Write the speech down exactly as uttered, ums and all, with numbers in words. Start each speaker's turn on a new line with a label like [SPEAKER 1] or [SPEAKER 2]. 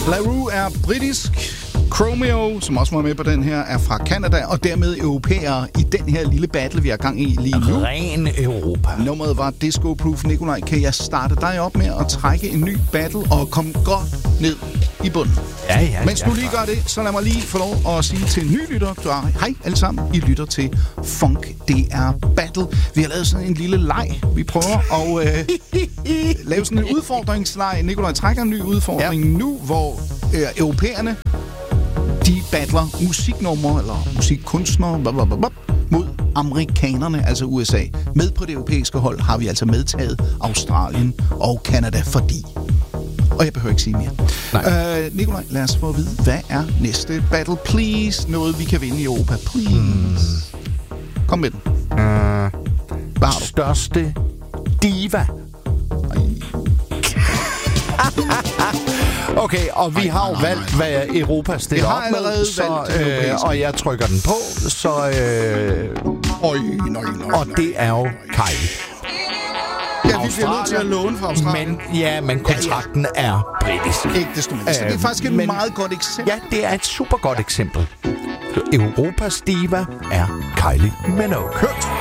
[SPEAKER 1] La Rue er britisk. Chromeo, som også var med på den her, er fra Canada, og dermed europæere i den her lille battle, vi har gang i lige nu.
[SPEAKER 2] Ren Europa.
[SPEAKER 1] Nummeret var Disco Proof. Nikolaj, kan jeg starte dig op med at trække en ny battle og komme godt ned i bunden?
[SPEAKER 2] Ja, ja.
[SPEAKER 1] Mens
[SPEAKER 2] ja,
[SPEAKER 1] du lige gør det, så lad mig lige få lov at sige til en ny lytter, du er, hej alle sammen, I lytter til Funk D R Battle. Vi har lavet sådan en lille leg. Vi prøver at øh, lave sådan en udfordringsleg. Nikolaj trækker en ny udfordring ja. nu, hvor øh, europæerne de battler musiknumre eller musikkunstnere blablabla, mod amerikanerne, altså U S A. Med på det europæiske hold har vi altså medtaget Australien og Canada, fordi... Og jeg behøver ikke sige mere. Øh, Nikolaj, lad os få at vide, hvad er næste battle, please? Noget, vi kan vinde i Europa, please. Mm. Kom med den.
[SPEAKER 2] Uh,
[SPEAKER 1] hvad har du?
[SPEAKER 2] Største diva. Okay, og vi ej, har jo nej, valgt, hvad Europa stiller op med, så, øh, og jeg trykker den på, så... Øh,
[SPEAKER 1] Øj, nøj, nøj,
[SPEAKER 2] og det er jo Kylie.
[SPEAKER 1] Ja, vi bliver nødt til at låne fra Australien.
[SPEAKER 2] Men, ja, men kontrakten ja, ja. er britisk.
[SPEAKER 1] Ikke desto mindre. Så det er faktisk et men, meget godt eksempel.
[SPEAKER 2] Ja, det er et super godt eksempel. Europas diva er Kylie Minogue. Hørt.